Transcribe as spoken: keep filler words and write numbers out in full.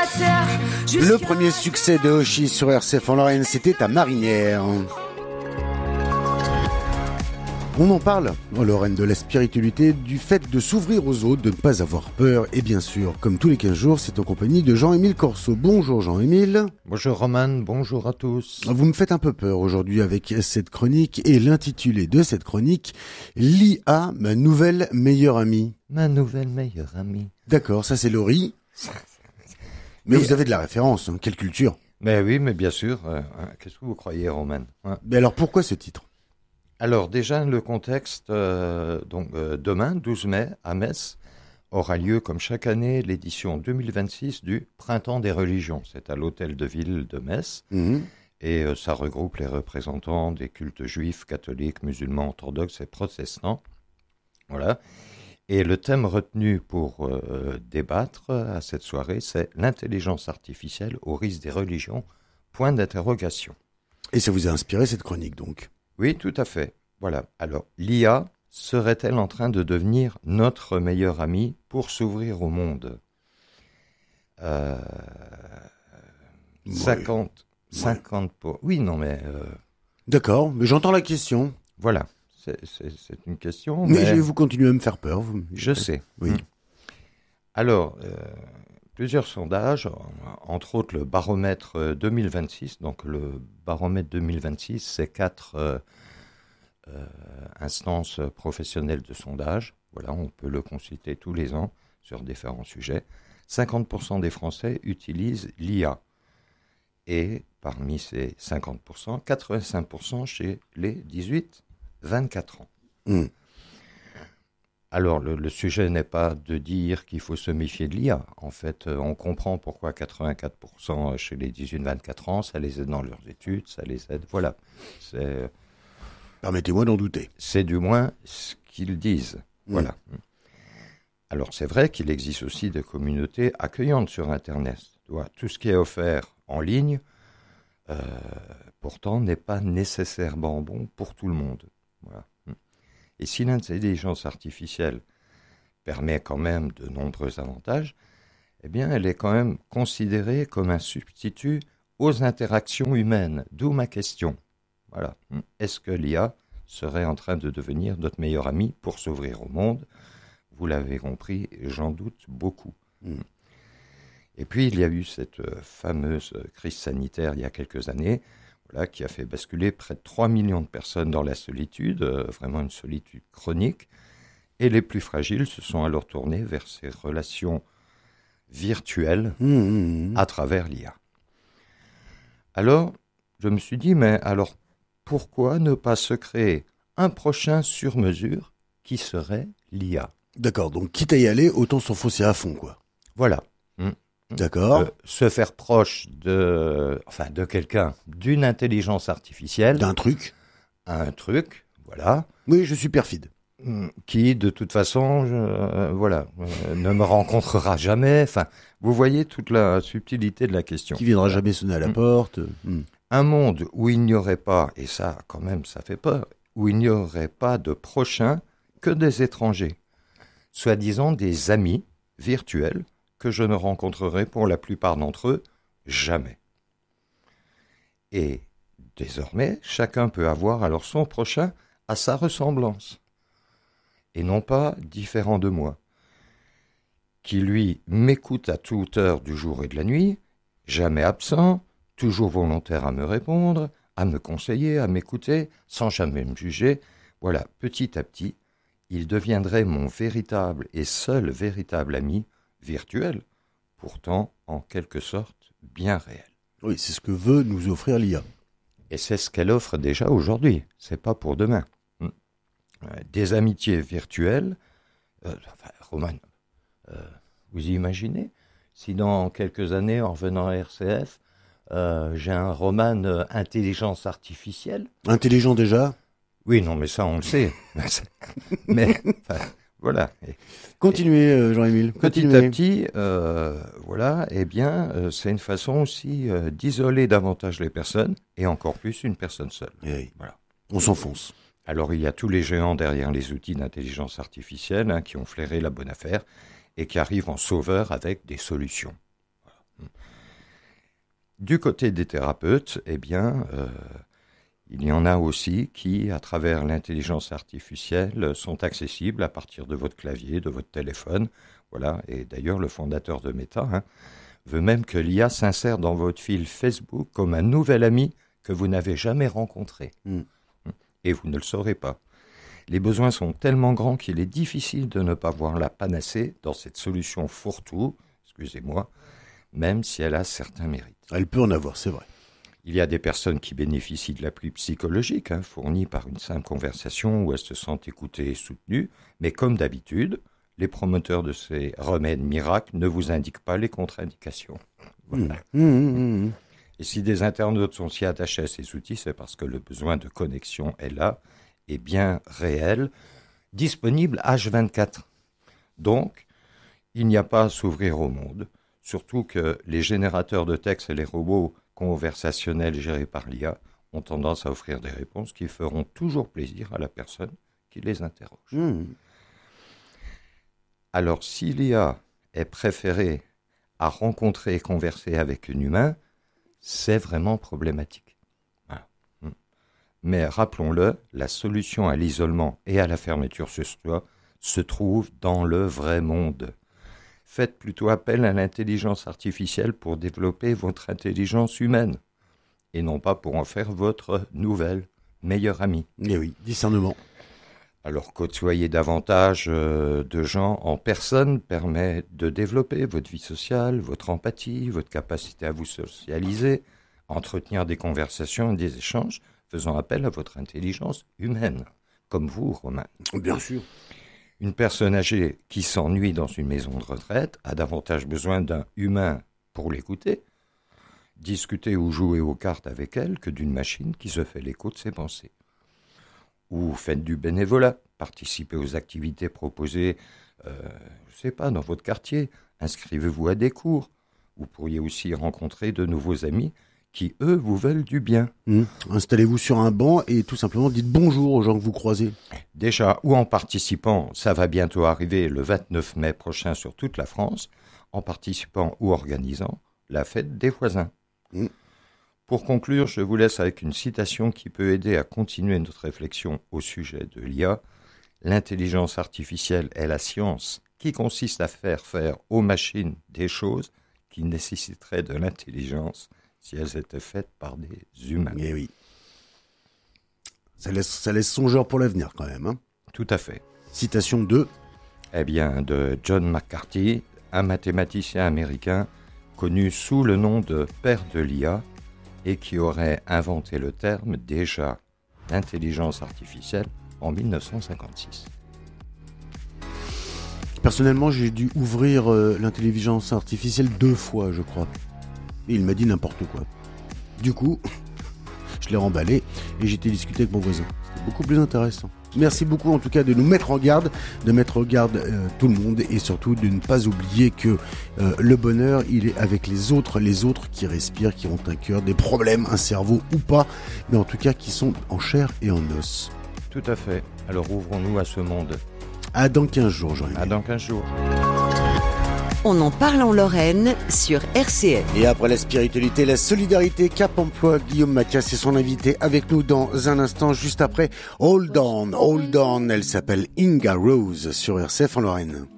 terre. Le premier succès de Hoshi sur R C F en Lorraine, c'était Ta marinière. On en parle en Lorraine de la spiritualité, du fait de s'ouvrir aux autres, de ne pas avoir peur. Et bien sûr, comme tous les quinze jours, c'est en compagnie de Jean-Émile Corso. Bonjour Jean-Émile. Bonjour Roman, bonjour à tous. Vous me faites un peu peur aujourd'hui avec cette chronique et l'intitulé de cette chronique, l'I A, ma nouvelle meilleure amie. Ma nouvelle meilleure amie. D'accord, ça c'est Laurie. Mais, mais vous avez de la référence, hein, quelle culture. Mais oui, mais bien sûr. Euh, qu'est-ce que vous croyez, Roman, hein? Mais alors pourquoi ce titre? Alors déjà, le contexte, euh, donc euh, demain, douze mai, à Metz, aura lieu, comme chaque année, l'édition deux mille vingt-six du Printemps des religions. C'est à l'hôtel de ville de Metz. Mmh. Et euh, ça regroupe les représentants des cultes juifs, catholiques, musulmans, orthodoxes et protestants. Voilà. Et le thème retenu pour euh, débattre à cette soirée, c'est l'intelligence artificielle au risque des religions, point d'interrogation. Et ça vous a inspiré cette chronique donc? Oui, tout à fait. Voilà. Alors, l'I A serait-elle en train de devenir notre meilleure amie pour s'ouvrir au monde? euh, oui. cinquante, cinquante pour... Oui, non, mais... Euh... D'accord, mais j'entends la question. Voilà, c'est, c'est, c'est une question, mais... mais... vous continuez à me faire peur. Vous... Je sais. Oui. Hum. Alors, euh, plusieurs sondages, entre autres le baromètre deux mille vingt-six. Donc, le baromètre deux mille vingt-six, c'est quatre euh, euh, instances professionnelles de sondage. Voilà, on peut le consulter tous les ans sur différents sujets. cinquante pour cent des Français utilisent l'I A. Et parmi ces cinquante pour cent, quatre-vingt-cinq pour cent chez les dix-huit vingt-quatre ans. Mmh. Alors, le, le sujet n'est pas de dire qu'il faut se méfier de l'I A. En fait, euh, on comprend pourquoi quatre-vingt-quatre pour cent chez les dix-huit vingt-quatre ans, ça les aide dans leurs études, ça les aide. Voilà. C'est, Permettez-moi d'en douter. C'est du moins ce qu'ils disent. Mmh. Voilà. Alors, c'est vrai qu'il existe aussi des communautés accueillantes sur Internet. Tout ce qui est offert en ligne, euh, pourtant, n'est pas nécessairement bon pour tout le monde. Voilà. Et si l'intelligence artificielle permet quand même de nombreux avantages, eh bien, elle est quand même considérée comme un substitut aux interactions humaines. D'où ma question. Voilà. Est-ce que l'I A serait en train de devenir notre meilleur ami pour s'ouvrir au monde? Vous l'avez compris, j'en doute beaucoup. Mm. Et puis, il y a eu cette fameuse crise sanitaire il y a quelques années, voilà, qui a fait basculer près de trois millions de personnes dans la solitude, euh, vraiment une solitude chronique. Et les plus fragiles se sont alors tournés vers ces relations virtuelles mmh, mmh. à travers l'I A. Alors, je me suis dit, mais alors, pourquoi ne pas se créer un prochain sur-mesure qui serait l'I A? D'accord, donc quitte à y aller, autant s'enfoncer à fond, quoi. Voilà. Mmh. D'accord. Euh, se faire proche de, enfin, de quelqu'un, d'une intelligence artificielle. D'un truc. Un truc, voilà. Oui, je suis perfide. Qui, de toute façon, je, euh, voilà, euh, ne me rencontrera jamais. Enfin, vous voyez toute la subtilité de la question. Qui viendra jamais sonner à la mmh. porte. Mmh. Un monde où il n'y aurait pas, et ça, quand même, ça fait peur, où il n'y aurait pas de prochains que des étrangers. Soi-disant des amis virtuels que je ne rencontrerai pour la plupart d'entre eux jamais. Et désormais, chacun peut avoir alors son prochain à sa ressemblance, et non pas différent de moi, qui lui m'écoute à toute heure du jour et de la nuit, jamais absent, toujours volontaire à me répondre, à me conseiller, à m'écouter, sans jamais me juger. Voilà, petit à petit, il deviendrait mon véritable et seul véritable ami virtuel, pourtant en quelque sorte bien réel. Oui, c'est ce que veut nous offrir l'I A. Et c'est ce qu'elle offre déjà aujourd'hui, c'est pas pour demain. Des amitiés virtuelles, euh, enfin, Roman, euh, vous imaginez si dans quelques années, en revenant à R C F, euh, j'ai un Roman euh, intelligence artificielle. Intelligent déjà? Oui, non, mais ça on le sait. mais enfin, voilà. Continuez, euh, Jean-Émile. Petit à petit, euh, voilà, eh bien, euh, c'est une façon aussi euh, d'isoler davantage les personnes, et encore plus une personne seule. Oui. Voilà. On s'enfonce. Alors, il y a tous les géants derrière les outils d'intelligence artificielle hein, qui ont flairé la bonne affaire et qui arrivent en sauveur avec des solutions. Voilà. Du côté des thérapeutes, eh bien, euh, il y en a aussi qui, à travers l'intelligence artificielle, sont accessibles à partir de votre clavier, de votre téléphone. Voilà. Et d'ailleurs, le fondateur de Meta hein, veut même que l'I A s'insère dans votre fil Facebook comme un nouvel ami que vous n'avez jamais rencontré. Mm. Et vous ne le saurez pas. Les besoins sont tellement grands qu'il est difficile de ne pas voir la panacée dans cette solution fourre-tout, excusez-moi, même si elle a certains mérites. Elle peut en avoir, c'est vrai. Il y a des personnes qui bénéficient de l'appui psychologique, hein, fourni par une simple conversation où elles se sentent écoutées et soutenues, mais comme d'habitude, les promoteurs de ces remèdes miracles ne vous indiquent pas les contre-indications. Voilà. Mmh, mmh, mmh. Et si des internautes sont si attachés à ces outils, c'est parce que le besoin de connexion est là, est bien réel, disponible H vingt-quatre. Donc, il n'y a pas à s'ouvrir au monde, surtout que les générateurs de texte et les robots conversationnels gérés par l'I A ont tendance à offrir des réponses qui feront toujours plaisir à la personne qui les interroge. Mmh. Alors, si l'I A est préférée à rencontrer et converser avec un humain, c'est vraiment problématique. Voilà. Mais rappelons-le, la solution à l'isolement et à la fermeture sur soi se trouve dans le vrai monde. Faites plutôt appel à l'intelligence artificielle pour développer votre intelligence humaine, et non pas pour en faire votre nouvelle meilleure amie. Eh oui, discernement. Alors, côtoyer davantage euh, de gens en personne permet de développer votre vie sociale, votre empathie, votre capacité à vous socialiser, entretenir des conversations et des échanges, faisant appel à votre intelligence humaine, comme vous, Romain. Bien sûr. Une personne âgée qui s'ennuie dans une maison de retraite a davantage besoin d'un humain pour l'écouter, discuter ou jouer aux cartes avec elle que d'une machine qui se fait l'écho de ses pensées. Ou faites du bénévolat, participez aux activités proposées, euh, je ne sais pas, dans votre quartier, inscrivez-vous à des cours. Vous pourriez aussi rencontrer de nouveaux amis qui, eux, vous veulent du bien. Mmh. Installez-vous sur un banc et tout simplement dites bonjour aux gens que vous croisez. Déjà, ou en participant, ça va bientôt arriver le vingt-neuf mai prochain sur toute la France, en participant ou organisant la fête des voisins. Mmh. Pour conclure, je vous laisse avec une citation qui peut aider à continuer notre réflexion au sujet de l'I A. L'intelligence artificielle est la science qui consiste à faire faire aux machines des choses qui nécessiteraient de l'intelligence si elles étaient faites par des humains. Eh oui. Ça laisse, ça laisse songeur pour l'avenir quand même. Hein. Tout à fait. Citation de Eh bien, de John McCarthy, un mathématicien américain connu sous le nom de père de l'I A et qui aurait inventé le terme déjà d'intelligence artificielle en mille neuf cent cinquante-six. Personnellement, j'ai dû ouvrir euh, l'intelligence artificielle deux fois, je crois. Et il m'a dit n'importe quoi. Du coup, je l'ai remballé et j'ai été discuter avec mon voisin. C'était beaucoup plus intéressant. Merci beaucoup en tout cas de nous mettre en garde, de mettre en garde euh, tout le monde et surtout de ne pas oublier que euh, le bonheur, il est avec les autres, les autres qui respirent, qui ont un cœur, des problèmes, un cerveau ou pas, mais en tout cas qui sont en chair et en os. Tout à fait. Alors ouvrons-nous à ce monde. À dans quinze jours, Jean-Emile. À dans quinze jours. On en parle en Lorraine sur R C F. Et après la spiritualité, la solidarité, Cap Emploi, Guillaume Mathias est son invité avec nous dans un instant, juste après Hold On, Hold On. Elle s'appelle Inga Rose sur R C F en Lorraine.